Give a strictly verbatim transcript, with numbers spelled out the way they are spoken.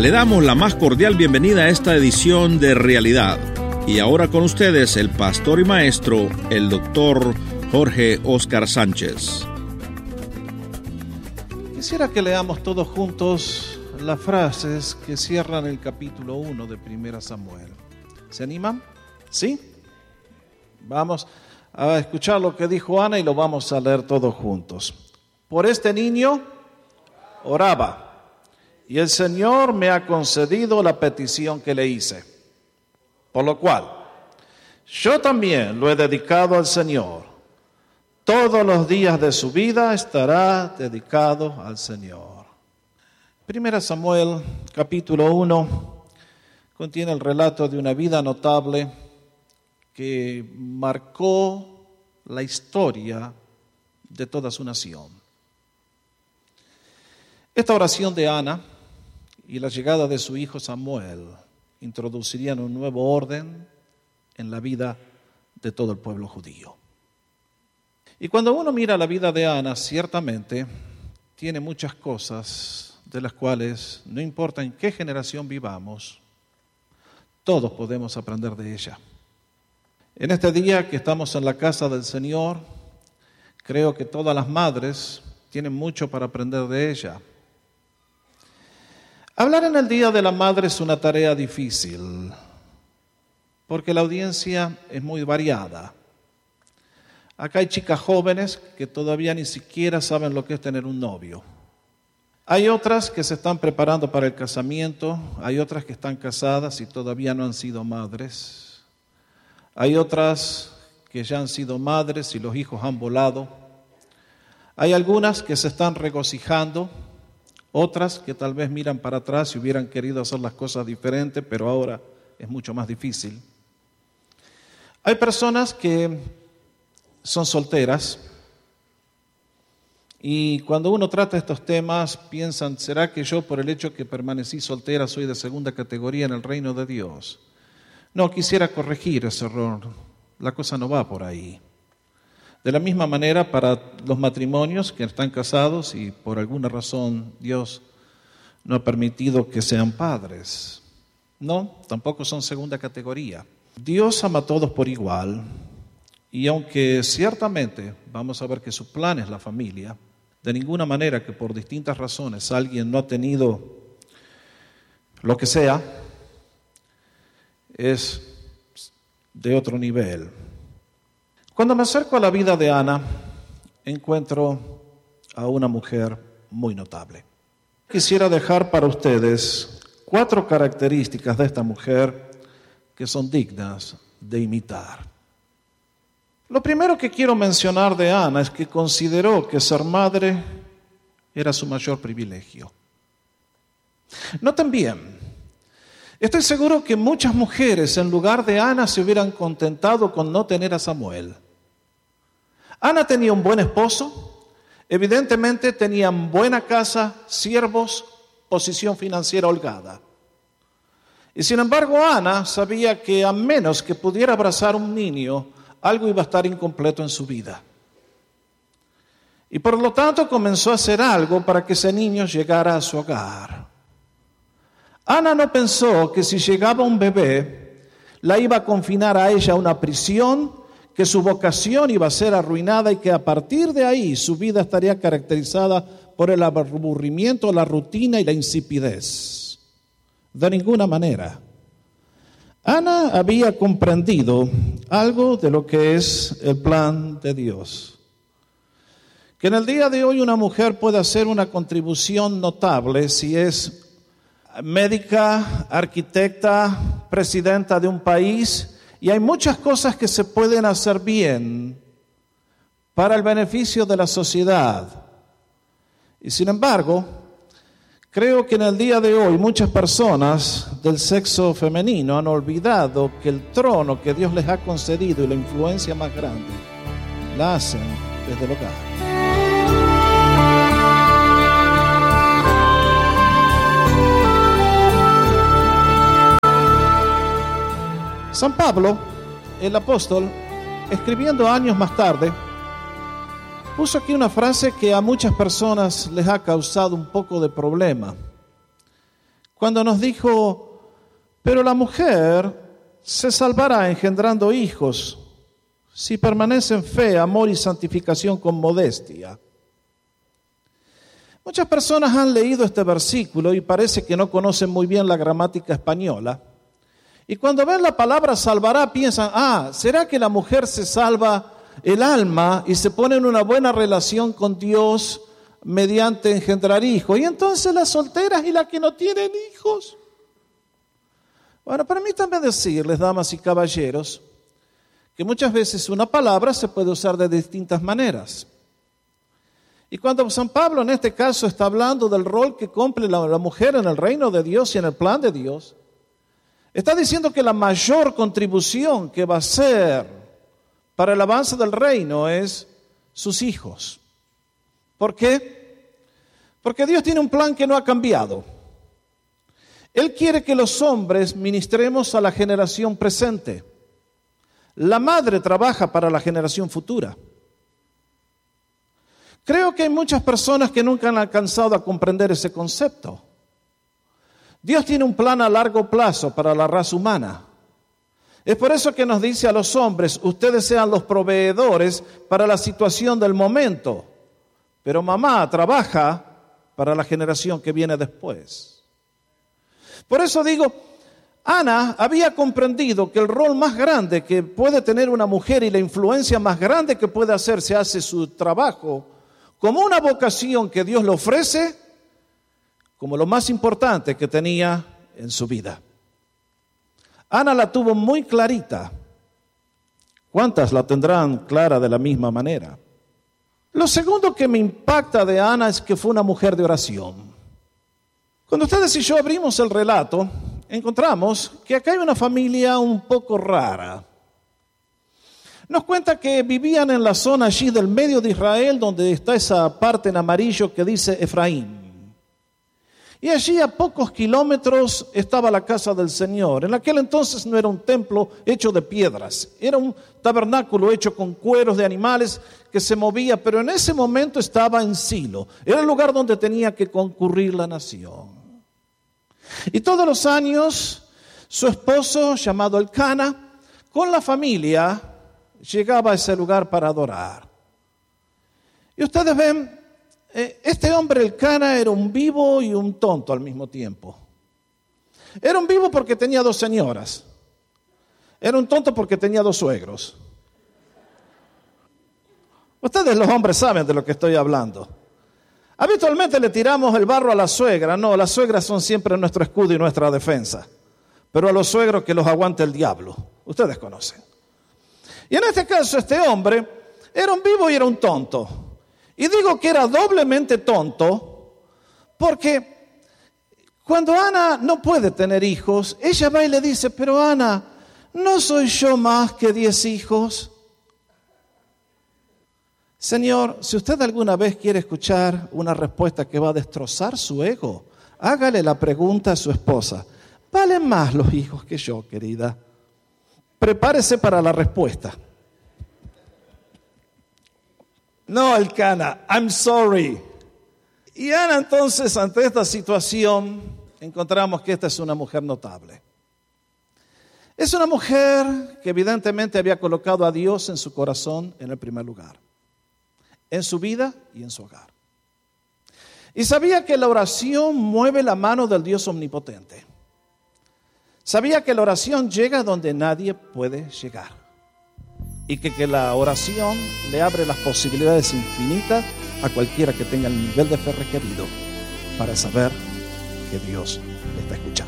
Le damos la más cordial bienvenida a esta edición de Realidad. Y ahora con ustedes el pastor y maestro, el doctor Jorge Óscar Sánchez. Quisiera que leamos todos juntos las frases que cierran el capítulo uno de Primera Samuel. ¿Se animan? ¿Sí? Vamos a escuchar lo que dijo Ana y lo vamos a leer todos juntos. Por este niño oraba, y el Señor me ha concedido la petición que le hice. Por lo cual, yo también lo he dedicado al Señor. Todos los días de su vida estará dedicado al Señor. Primera Samuel, capítulo uno, contiene el relato de una vida notable que marcó la historia de toda su nación. Esta oración de Ana y la llegada de su hijo Samuel introducirían un nuevo orden en la vida de todo el pueblo judío. Y cuando uno mira la vida de Ana, ciertamente tiene muchas cosas de las cuales, no importa en qué generación vivamos, todos podemos aprender de ella. En este día que estamos en la casa del Señor, creo que todas las madres tienen mucho para aprender de ella. Hablar en el Día de la Madre es una tarea difícil, porque la audiencia es muy variada. Acá hay chicas jóvenes que todavía ni siquiera saben lo que es tener un novio. Hay otras que se están preparando para el casamiento, hay otras que están casadas y todavía no han sido madres. Hay otras que ya han sido madres y los hijos han volado. Hay algunas que se están regocijando, otras que tal vez miran para atrás y hubieran querido hacer las cosas diferentes, pero ahora es mucho más difícil. Hay personas que son solteras y cuando uno trata estos temas piensan, ¿será que yo por el hecho que permanecí soltera soy de segunda categoría en el reino de Dios? No, quisiera corregir ese error. La cosa no va por ahí. De la misma manera, para los matrimonios que están casados y por alguna razón Dios no ha permitido que sean padres. No, tampoco son segunda categoría. Dios ama a todos por igual y aunque ciertamente vamos a ver que su plan es la familia, de ninguna manera que por distintas razones alguien no ha tenido lo que sea, es de otro nivel. Cuando me acerco a la vida de Ana, encuentro a una mujer muy notable. Quisiera dejar para ustedes cuatro características de esta mujer que son dignas de imitar. Lo primero que quiero mencionar de Ana es que consideró que ser madre era su mayor privilegio. Noten bien, estoy seguro que muchas mujeres en lugar de Ana se hubieran contentado con no tener a Samuel. Ana tenía un buen esposo, evidentemente tenían buena casa, siervos, posición financiera holgada. Y sin embargo Ana sabía que a menos que pudiera abrazar un niño, algo iba a estar incompleto en su vida. Y por lo tanto comenzó a hacer algo para que ese niño llegara a su hogar. Ana no pensó que si llegaba un bebé, la iba a confinar a ella a una prisión, que su vocación iba a ser arruinada y que a partir de ahí su vida estaría caracterizada por el aburrimiento, la rutina y la insipidez. De ninguna manera. Ana había comprendido algo de lo que es el plan de Dios. Que en el día de hoy una mujer puede hacer una contribución notable si es médica, arquitecta, presidenta de un país, y hay muchas cosas que se pueden hacer bien para el beneficio de la sociedad. Y sin embargo, creo que en el día de hoy muchas personas del sexo femenino han olvidado que el trono que Dios les ha concedido y la influencia más grande la hacen desde el hogar. San Pablo, el apóstol, escribiendo años más tarde, puso aquí una frase que a muchas personas les ha causado un poco de problema. cuando nos dijo, pero la mujer se salvará engendrando hijos si permanece en fe, amor y santificación con modestia. Muchas personas han leído este versículo y parece que no conocen muy bien la gramática española. Y cuando ven la palabra salvará piensan, ah, ¿será que la mujer se salva el alma y se pone en una buena relación con Dios mediante engendrar hijos? Y entonces las solteras y las que no tienen hijos. Bueno, permítanme decirles, damas y caballeros, que muchas veces una palabra se puede usar de distintas maneras. Y cuando San Pablo en este caso está hablando del rol que cumple la, la mujer en el reino de Dios y en el plan de Dios, está diciendo que la mayor contribución que va a ser para el avance del reino es sus hijos. ¿Por qué? Porque Dios tiene un plan que no ha cambiado. Él quiere que los hombres ministremos a la generación presente. La madre trabaja para la generación futura. Creo que hay muchas personas que nunca han alcanzado a comprender ese concepto. Dios tiene un plan a largo plazo para la raza humana. Es por eso que nos dice a los hombres, ustedes sean los proveedores para la situación del momento. Pero mamá trabaja para la generación que viene después. Por eso digo, Ana había comprendido que el rol más grande que puede tener una mujer y la influencia más grande que puede hacer se hace su trabajo como una vocación que Dios le ofrece, como lo más importante que tenía en su vida. Ana la tuvo muy clarita. ¿Cuántas la tendrán clara de la misma manera? Lo segundo que me impacta de Ana es que fue una mujer de oración. Cuando ustedes y yo abrimos el relato, encontramos que acá hay una familia un poco rara. Nos cuenta que vivían en la zona allí del medio de Israel, donde está esa parte en amarillo que dice Efraín. Y allí a pocos kilómetros estaba la casa del Señor. En aquel entonces no era un templo hecho de piedras, era un tabernáculo hecho con cueros de animales que se movía, pero en ese momento estaba en Silo. Era el lugar donde tenía que concurrir la nación. Y todos los años su esposo, llamado Elcana, con la familia llegaba a ese lugar para adorar. Y ustedes ven, este hombre Elcana era un vivo y un tonto al mismo tiempo. Era un vivo porque tenía dos señoras. Era un tonto porque tenía dos suegros. Ustedes los hombres saben de lo que estoy hablando. Habitualmente le tiramos el barro a la suegra. No, las suegras son siempre nuestro escudo y nuestra defensa. Pero a los suegros que los aguante el diablo. Ustedes conocen. Y en este caso este hombre era un vivo y era un tonto. Y digo que era doblemente tonto porque cuando Ana no puede tener hijos, ella va y le dice, pero Ana, ¿no soy yo más que diez hijos? Señor, si usted alguna vez quiere escuchar una respuesta que va a destrozar su ego, hágale la pregunta a su esposa. ¿Valen más los hijos que yo, querida? Prepárese para la respuesta. No, Elcana, I'm sorry. Y Ana entonces, ante esta situación, encontramos que esta es una mujer notable. Es una mujer que evidentemente había colocado a Dios en su corazón en el primer lugar, en su vida y en su hogar. Y sabía que la oración mueve la mano del Dios omnipotente. Sabía que la oración llega donde nadie puede llegar. Y que, que la oración le abre las posibilidades infinitas a cualquiera que tenga el nivel de fe requerido para saber que Dios le está escuchando.